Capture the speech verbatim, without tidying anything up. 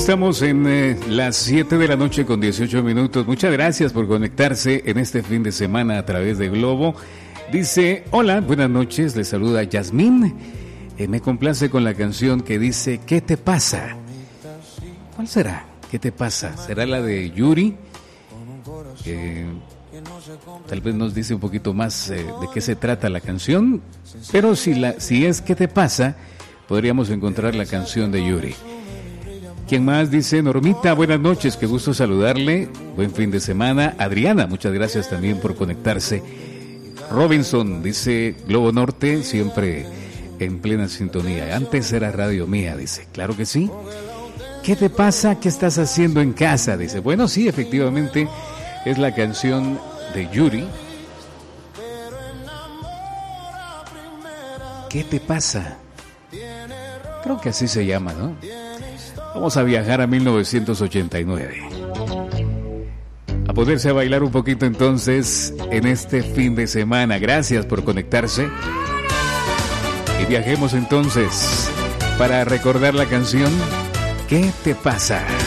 Estamos en eh, las siete de la noche con dieciocho minutos. Muchas gracias por conectarse en este fin de semana a través de Globo. Dice, hola, buenas noches, les saluda Yasmín. Eh, me complace con la canción que dice, ¿qué te pasa? ¿Cuál será? ¿Qué te pasa? ¿Será la de Yuri? Que tal vez nos dice un poquito más eh, de qué se trata la canción. Pero si, la, si es ¿qué te pasa? Podríamos encontrar la canción de Yuri. ¿Quién más? Dice Normita, buenas noches, qué gusto saludarle, buen fin de semana. Adriana, muchas gracias también por conectarse. Robinson, dice Globo Norte, siempre en plena sintonía. Antes era radio mía, dice, claro que sí. ¿Qué te pasa? ¿Qué estás haciendo en casa? Dice, bueno, sí, efectivamente, es la canción de Yuri. ¿Qué te pasa? Creo que así se llama, ¿no? Vamos a viajar a mil novecientos ochenta y nueve. A poderse a bailar un poquito entonces en este fin de semana. Gracias por conectarse. Y viajemos entonces para recordar la canción ¿Qué te pasa?